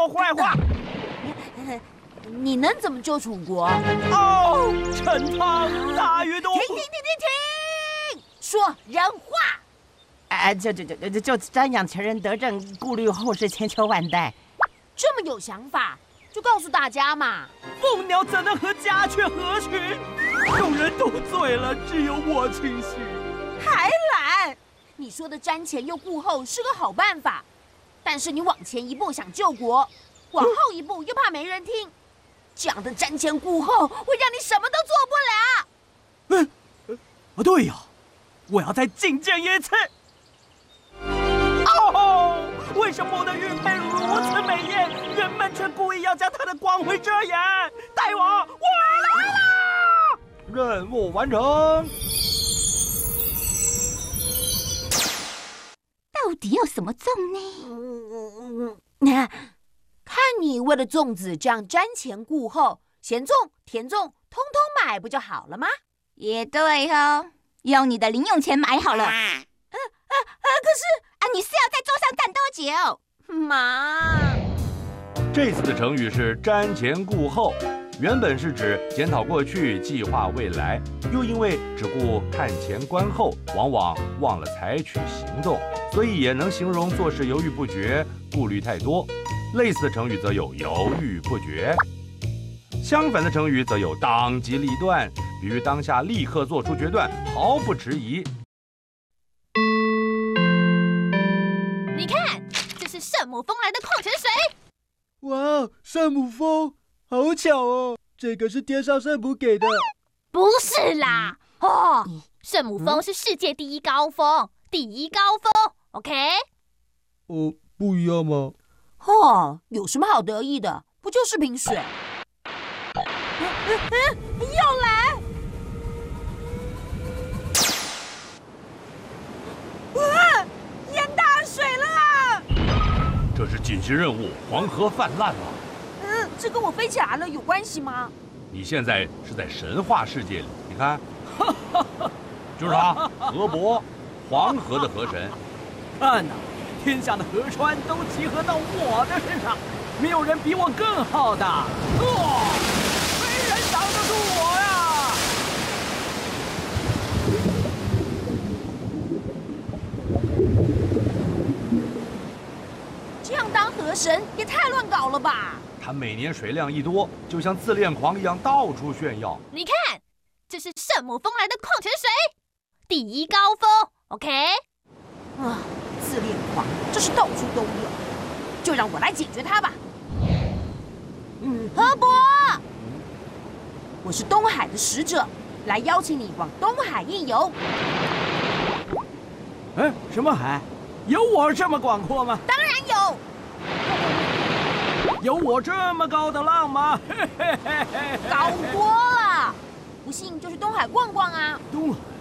我坏话。 你能怎么救楚国？ 哦，陈汤大鱼都停！说人话。 就瞻仰前人德政，顾虑后世千秋万代。 这么有想法，就告诉大家嘛。 凤鸟怎能和鸦雀合群？众人都醉了，只有我清醒。 还懒？你说的瞻前又顾后是个好办法，但是你往前一步想救国，往后一步又怕没人听。这样的瞻前顾后会让你什么都做不了。 对呀，我要再觐见一次。哦，为什么我的玉佩如此美艳，人们却故意要将它的光辉遮掩？大王，我来了！任务完成。 到底要什么粽呢？ 看你为了粽子这样瞻前顾后，咸粽、甜粽通通买不就好了吗？ 也对哦，用你的零用钱买好了。可是你是要在桌上站多久？ 妈， 这次的成语是瞻前顾后，原本是指检讨过去，计划未来，又因为只顾看前观后，往往忘了采取行动，所以也能形容做事犹豫不决，顾虑太多。类似的成语则有犹豫不决，相反的成语则有当机立断，比喻当下立刻做出决断，毫不迟疑。 你看，这是圣母峰来的矿泉水。 哇，圣母峰，好巧哦！这个是天上圣母给的。 不是啦，圣母峰是世界第一高峰，第一高峰 ，OK？ 不一样吗？ 有什么好得意的？不就是瓶水？又来！淹大水了啦！ 这是紧急任务，黄河泛滥了。 这跟我飞起来了有关系吗？ 你现在是在神话世界里，你看，就是他，河伯，黄河的河神。 看呐，天下的河川都集合到我的身上，没有人比我更好的。没人挡得住我呀！ 这样当河神也太乱搞了吧！ 他每年水量一多，就像自恋狂一样到处炫耀。 你看，这是圣母峰来的矿泉水，第一高峰 ，OK？ 自恋狂，这是到处都有，就让我来解决他吧。河伯，我是东海的使者，来邀请你往东海一游。 什么海？有我这么广阔吗？ 当然有。 有我这么高的浪吗？ 高多了，不信就去东海逛逛啊。 东海